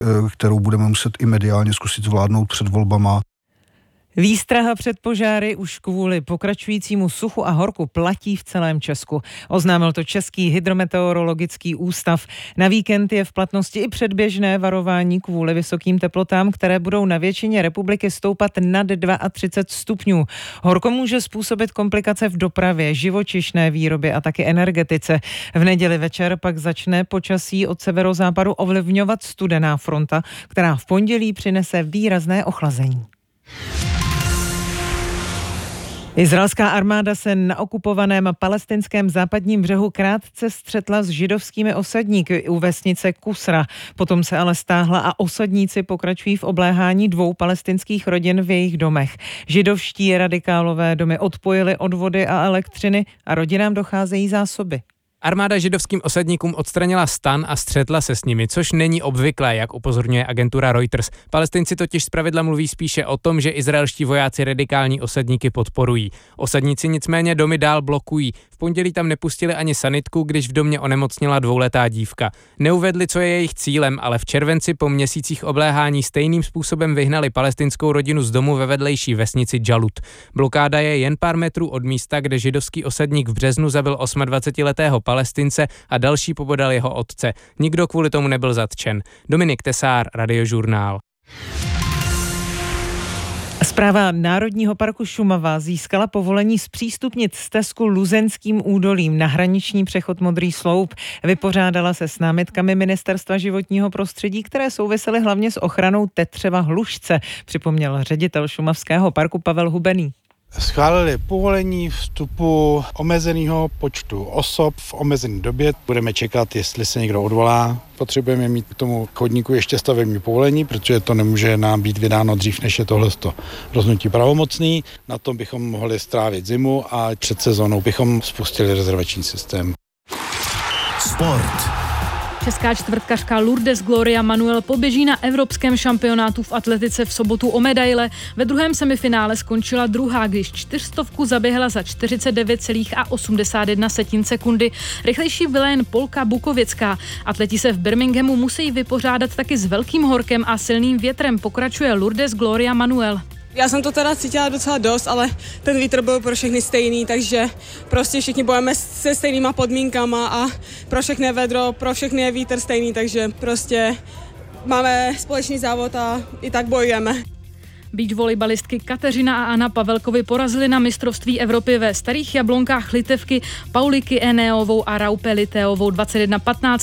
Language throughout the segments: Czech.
kterou budeme muset i mediálně zkusit zvládnout před volbama. Výstraha před požáry už kvůli pokračujícímu suchu a horku platí v celém Česku. Oznámil to Český hydrometeorologický ústav. Na víkend je v platnosti i předběžné varování kvůli vysokým teplotám, které budou na většině republiky stoupat nad 32 stupňů. Horko může způsobit komplikace v dopravě, živočišné výrobě a taky energetice. V neděli večer pak začne počasí od severozápadu ovlivňovat studená fronta, která v pondělí přinese výrazné ochlazení. Izraelská armáda se na okupovaném palestinském západním břehu krátce střetla s židovskými osadníky u vesnice Kusra. Potom se ale stáhla a osadníci pokračují v obléhání 2 palestinských rodin v jejich domech. Židovští radikálové domy odpojili od vody a elektřiny a rodinám docházejí zásoby. Armáda židovským osadníkům odstranila stan a střetla se s nimi, což není obvyklé, jak upozorňuje agentura Reuters. Palestinci totiž zpravidla mluví spíše o tom, že izraelští vojáci radikální osadníky podporují. Osadníci nicméně domy dál blokují. V pondělí tam nepustili ani sanitku, když v domě onemocněla 2letá dívka. Neuvedli, co je jejich cílem, ale v červenci po měsících obléhání stejným způsobem vyhnali palestinskou rodinu z domu ve vedlejší vesnici Džalut. Blokáda je jen pár metrů od místa, kde židovský osadník v březnu zabil 28letého Palestince a další pobodal jeho otce. Nikdo kvůli tomu nebyl zatčen. Dominik Tesár, Radiožurnál. Správa Národního parku Šumava získala povolení zpřístupnit stezku Luzenským údolím na hraniční přechod Modrý sloup. Vypořádala se s námitkami Ministerstva životního prostředí, které souvisely hlavně s ochranou tetřeva hlušce, připomněl ředitel Šumavského parku Pavel Hubený. Schválili povolení vstupu omezeného počtu osob v omezené době. Budeme čekat, jestli se někdo odvolá. Potřebujeme mít k tomu chodníku ještě stavební povolení, protože to nemůže nám být vydáno dřív, než je tohleto rozhodnutí pravomocný. Na tom bychom mohli strávit zimu a před sezónou bychom spustili rezervační systém. Sport. Česká čtvrtkařka Lourdes Gloria Manuel poběží na evropském šampionátu v atletice v sobotu o medaile. Ve druhém semifinále skončila druhá, když 400 zaběhla za 49,81 sekundy. Rychlejší byla jen Polka Bukověcká. Atleti se v Birminghamu musí vypořádat taky s velkým horkem a silným větrem, pokračuje Lourdes Gloria Manuel. Já jsem to teda cítila docela dost, ale ten vítr byl pro všechny stejný, takže prostě všichni bojujeme se stejnýma podmínkama a pro všechny je vedro, pro všechny je vítr stejný, takže prostě máme společný závod a i tak bojujeme. Beach volejbalistky Kateřina a Anna Pavelkovi porazily na mistrovství Evropy ve Starých Jablonkách Litevky Pauliky Eneovou a Raupe Liteovou 21-15,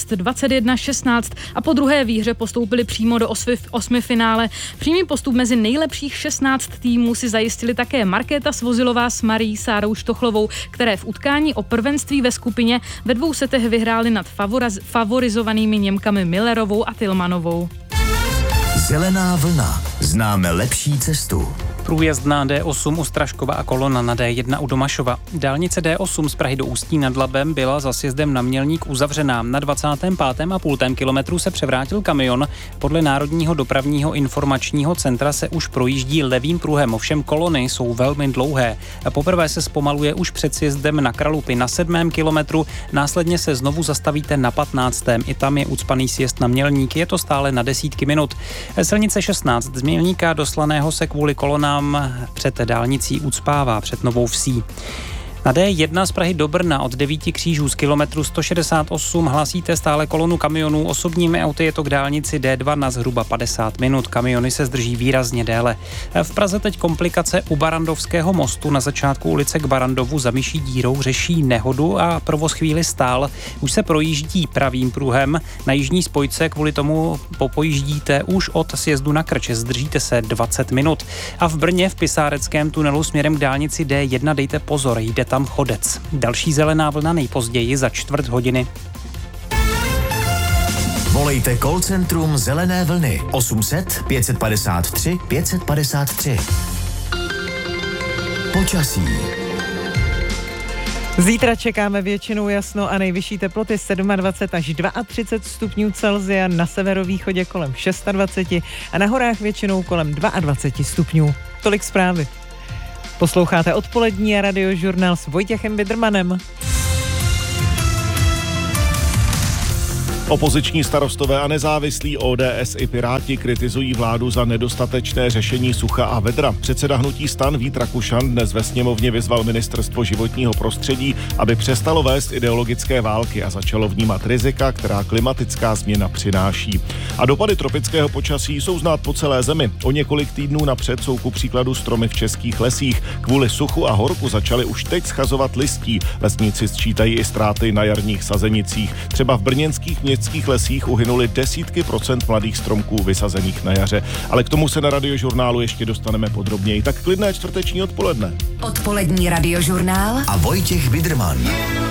21-16 a po druhé výhře postoupili přímo do osmifinále. Přímý postup mezi nejlepších 16 týmů si zajistili také Markéta Svozilová s Marí Sárou Štochlovou, které v utkání o prvenství ve skupině ve 2 setech vyhrály nad favorizovanými Němkami Millerovou a Tillmanovou. Zelená vlna. Známe lepší cestu. Průjezd na D8 u Straškova a kolona na D1 u Domašova. Dálnice D8 z Prahy do Ústí nad Labem byla za sjezdem na Mělník uzavřená. Na 25,5 kilometru se převrátil kamion. Podle Národního dopravního informačního centra se už projíždí levým pruhem, ovšem kolony jsou velmi dlouhé. Poprvé se zpomaluje už před sjezdem na Kralupy na 7. kilometru, následně se znovu zastavíte na 15. I tam je ucpaný sjezd na Mělník, je to stále na desítky minut. Silnice 16 z Mělníka do Slaného se kvůli kolonám před dálnicí ucpává před Novou Vsí. Na D1 z Prahy do Brna od 9 křížů z kilometru 168 hlasíte stále kolonu kamionů. Osobními auty je to k dálnici D2 na zhruba 50 minut. Kamiony se zdrží výrazně déle. V Praze teď komplikace u Barandovského mostu. Na začátku ulice k Barandovu za myší dírou řeší nehodu a provoz chvíli stál. Už se projíždí pravým pruhem. Na jižní spojce kvůli tomu popojíždíte už od sjezdu na Krč. Zdržíte se 20 minut. A v Brně v Pisáreckém tunelu směrem k dálnici D1 dejte pozor, jde tam chodec. Další zelená vlna nejpozději za 1/4 hodiny. Volejte call centrum Zelené vlny 800 553 553. Počasí. Zítra čekáme většinou jasno a nejvyšší teploty 27 až 32 stupňů Celsia, na severovýchodě kolem 26 a na horách většinou kolem 22 stupňů. Tolik zprávy. Posloucháte odpolední Radiožurnál s Vojtěchem Bidrmanem. Opoziční starostové a nezávislí ODS i Piráti kritizují vládu za nedostatečné řešení sucha a vedra. Předseda hnutí STAN Vít Rakušan dnes ve sněmovně vyzval Ministerstvo životního prostředí, aby přestalo vést ideologické války a začalo vnímat rizika, která klimatická změna přináší. A dopady tropického počasí jsou znát po celé zemi. O několik týdnů napřed jsou ku příkladu stromy v českých lesích. Kvůli suchu a horku začaly už teď schazovat listí. Lesníci sčítají i ztráty na jarních sazenicích. Třeba v brněnských městských lesích uhynuly desítky procent mladých stromků vysazených na jaře. Ale k tomu se na Radiožurnálu ještě dostaneme podrobněji. Tak klidné čtvrteční odpoledne. Odpolední Radiožurnál a Vojtěch Biederman.